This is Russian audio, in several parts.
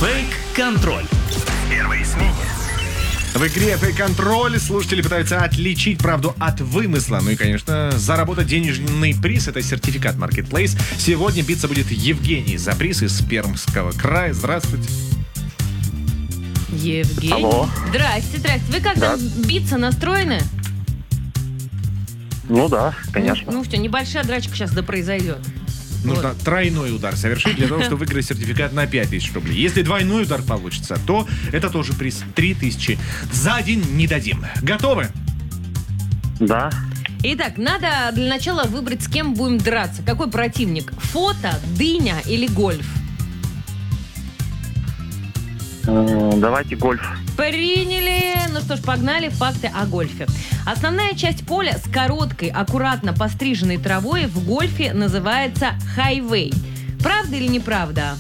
Фейк-контроль. Первые смене. В игре «Фейк-контроль» слушатели пытаются отличить правду от вымысла. Ну и, конечно, заработать денежный приз — это сертификат Marketplace. Сегодня биться будет Евгений за приз из Пермского края. Здравствуйте. Евгений. Алло. Здрасте. Вы как Да. там биться настроены? Ну да, конечно. Ну все, небольшая драчка сейчас да произойдет. Нужно тройной удар совершить для того, чтобы выиграть сертификат на 5000 рублей. Если двойной удар получится, то это тоже приз 3000. За один не дадим. Готовы? Да. Итак, надо для начала выбрать, с кем будем драться. Какой противник? Фото, дыня или гольф? Давайте гольф. Приняли. Ну что ж, погнали. Факты о гольфе. Основная часть поля с короткой, аккуратно постриженной травой в гольфе называется хайвей. Правда или неправда?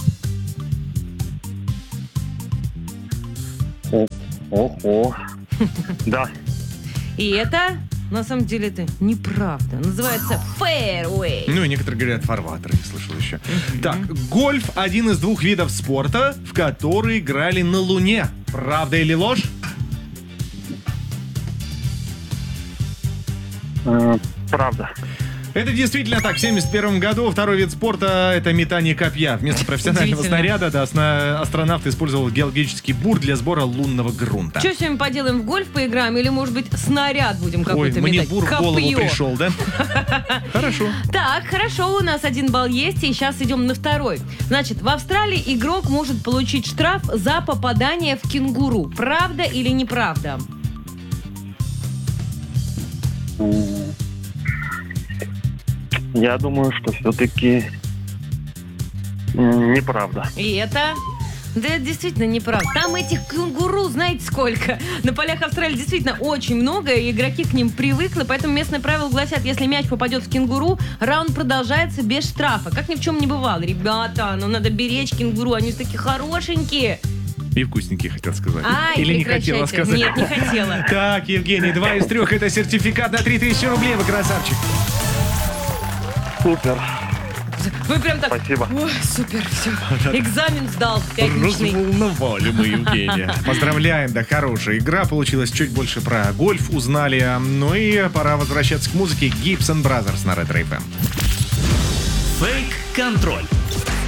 Ого. Да. И это, на самом деле, это неправда. Называется fairway. Ну и некоторые говорят фарватер, я слышал еще. Так, гольф — один из двух видов спорта, в которые играли на Луне. Правда или ложь? Правда. Это действительно так. В 1971 году второй вид спорта — это метание копья. Вместо профессионального Удивительно. снаряда астронавт использовал геологический бур для сбора лунного грунта. Что сегодня поделаем? В гольф поиграем или, может быть, снаряд будем Ой, какой-то мне метать? бур в голову Копье. пришел, да? Хорошо. Так, хорошо, у нас 1 балл есть, и сейчас идем на второй. Значит, в Австралии игрок может получить штраф за попадание в кенгуру. Правда или неправда? Я думаю, что все-таки неправда. И это... Да, это действительно неправда. Там этих кенгуру, знаете сколько? На полях Австралии действительно очень много, и игроки к ним привыкли, поэтому местные правила гласят, если мяч попадет в кенгуру, раунд продолжается без штрафа. Как ни в чем не бывало. Ребята, ну надо беречь кенгуру, они же такие хорошенькие. И вкусненькие, хотел сказать. Ай, Или не прекращайте. хотела сказать? Нет, не хотела. Так, Евгений, 2 из 3 — это сертификат на 3000 рублей. Вы красавчик. Супер. Вы прям так... Спасибо. Ой, супер, все. Экзамен сдал пятничный. Разволновали мы Евгения. Поздравляем, да, хорошая игра получилась. Чуть больше про гольф узнали. Ну и пора возвращаться к музыке. Gibson Brothers на Ретро FM. Фейк-контроль.